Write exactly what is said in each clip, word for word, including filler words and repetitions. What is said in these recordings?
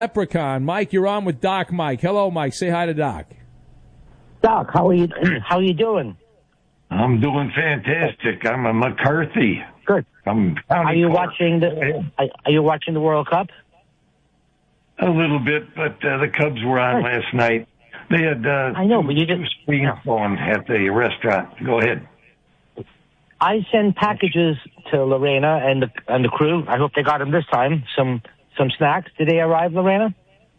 Leprechaun. Mike, you're on with Doc Mike. Hello, Mike. Say hi to Doc. Doc, how are you? How are you doing? I'm doing fantastic. I'm a McCarthy. Good. I'm are you watching the? Are you watching the World Cup? A little bit, but uh, the Cubs were on Good. last night. They had uh, I know, two, but you two just screens yeah. going at the restaurant. Go ahead. I send packages to Lorena and the and the crew. I hope they got them this time. Some some snacks. Did they arrive, Lorena?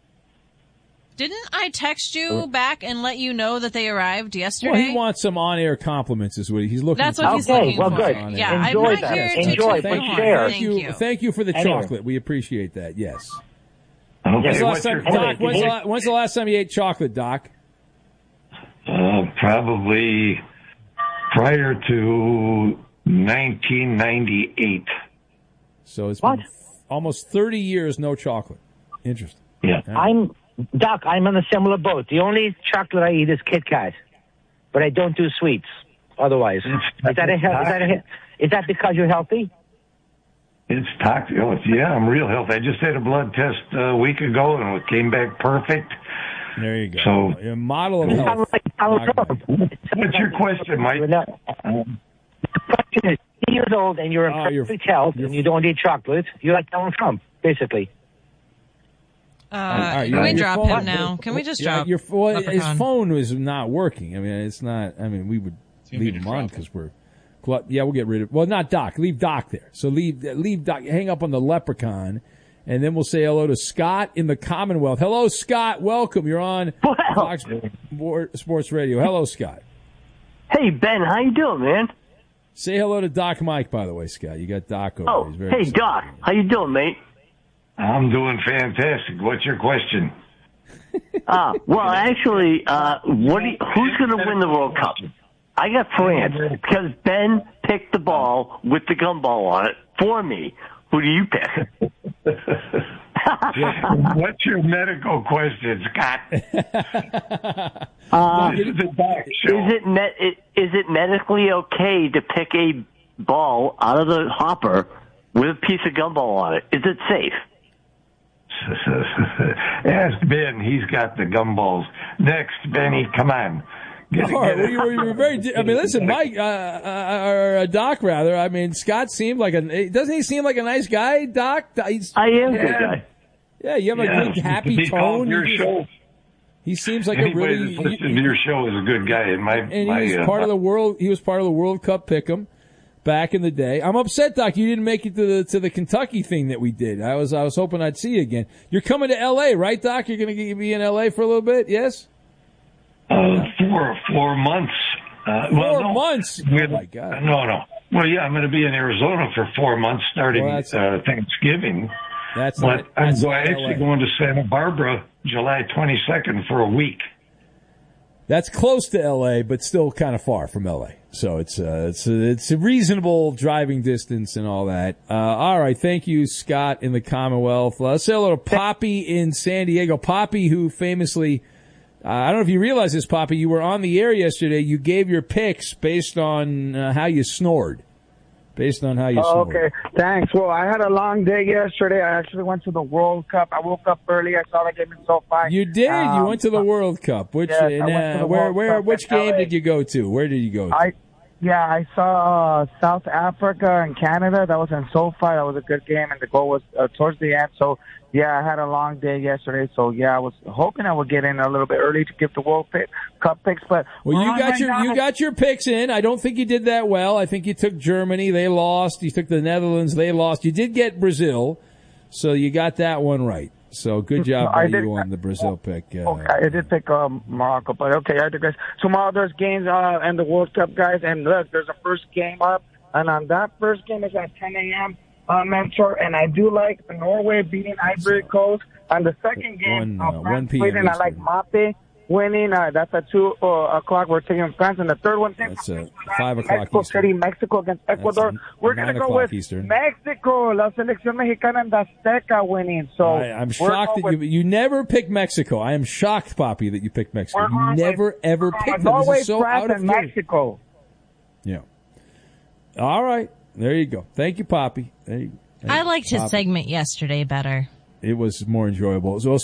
Didn't I text you back and let you know that they arrived yesterday? Well, he wants some on-air compliments, is what he's looking That's for. what he's okay, looking well, for. good. Yeah, Enjoy I'm not that. here to Enjoy, toot but the horn. share. Thank you. Thank you for the Anyway. chocolate. We appreciate that. Yes. Okay, When's the last what's time, your Doc, Anyway, when's, the, did la- when's the last time you ate chocolate, Doc? Uh, probably prior to nineteen ninety-eight. So it's What? been almost thirty years no chocolate. Interesting. Yeah. I'm Doc. I'm on a similar boat. The only chocolate I eat is Kit Kat, but I don't do sweets. Otherwise, is that a, is that a, is that because you're healthy? It's toxic. Oh, it's, yeah, I'm real healthy. I just had a blood test a week ago, and it came back perfect. There you go. So- a model of You health. sound like Donald Doc Trump. What's your question, Mike? The question is, eighty years old and you're in Oh, you're- perfect health and you don't eat chocolate. You're like Donald Trump, basically. Uh, right, can you're- we your drop phone- him now? Can we just Yeah, drop your well, his Leprechaun? phone was not working. I mean, it's not. I mean, we would leave him on because we're. Yeah, we'll get rid of. Well, not Doc. Leave Doc there. So leave leave Doc. Hang up on the Leprechaun, and then we'll say hello to Scott in the Commonwealth. Hello, Scott. Welcome. You're on Well, Fox Sports Radio. Hello, Scott. hey, Ben, how you doing, man? Say hello to Doc Mike, by the way, Scott. You got Doc over. Oh, He's very hey, excited. Doc, how you doing, mate? I'm doing fantastic. What's your question? Uh, well, actually, uh, what do you, who's going to win the World Cup? I got France because Ben picked the ball with the gumball on it for me. Who do you pick? What's your medical question, Scott? Uh, This is the Doc show. is it med- is it medically okay to pick a ball out of the hopper with a piece of gumball on it? Is it safe? Ask Ben. He's got the gumballs. Next, Benny, come on. Get, All right, get we were, we were very. I mean, listen, Mike, uh, uh, or uh, Doc, rather. I mean, Scott seemed like a. Doesn't he seem like a nice guy, Doc? He's, I am a Yeah. good guy. yeah, you have a Yeah, good, happy he called tone. Your You just- show. He seems like Anybody a really. that's listening to your show is a good guy. In my, and my, he was uh, part of the world. He was part of the World Cup pick'em back in the day. I'm upset, Doc. You didn't make it to the to the Kentucky thing that we did. I was I was hoping I'd see you again. You're coming to L A, right, Doc? You're going to be in L A for a little bit, yes? Uh, four four months. Uh, Four well, no. months. We- Oh my God. No, no. Well, yeah, I'm going to be in Arizona for four months starting Well, that's- uh, Thanksgiving. That's But not, I'm that's go- not actually L A. going to Santa Barbara July twenty-second for a week. That's close to L A, but still kind of far from L A. So it's uh, it's a, it's a reasonable driving distance and all that. Uh, all right, thank you, Scott in the Commonwealth. Let's say hello to Poppy in San Diego. Poppy, who famously, uh, I don't know if you realize this, Poppy, you were on the air yesterday. You gave your picks based on uh, how you snored. Based on how you Oh, snored. okay, thanks. Well, I had a long day yesterday. I actually went to the World Cup. I woke up early. I saw the game in SoFi. You did. Um, you went to the World Cup. Which yes, I and, went to uh, the where World where Cup which in game L A. did you go to? Where did you go to? I yeah, I saw uh, South Africa and Canada. That was in SoFi. That was a good game, and the goal was uh, towards the end. So yeah, I had a long day yesterday. So yeah, I was hoping I would get in a little bit early to give the World pick, Cup picks. But Well, we're you on got right your now. you got your picks in. I don't think you did that well. I think you took Germany, they lost. You took the Netherlands, they lost. You did get Brazil, so you got that one right. So good job I by did- you on the Brazil pick. Uh, Okay, I did pick um, Morocco, but okay, I digress. Tomorrow there's games uh, and the World Cup, guys, and look, there's a first game up, and on that first game is at ten a.m. Uh, Mentor, and I do like Norway beating Ivory Coast. On the second game, One, uh, uh, France one p.m. Sweden, I like Mape winning. Uh, that's at two uh, o'clock. We're taking France, and the third one, That's uh, five o'clock Mexico Eastern. City, Mexico against Ecuador. That's We're nine gonna go o'clock with Eastern. Mexico, La Selección Mexicana and the Azteca winning. So I, I'm we're shocked going that you you never picked Mexico. I am shocked, Poppy, that you picked Mexico. We're You going never with- ever we're going picked with them. This Norway, is so France, out of and gear. Mexico. Yeah. All right. There you go. Thank you, Poppy. There you, there I you go. liked his Poppy. segment yesterday better. it was more enjoyable. It was also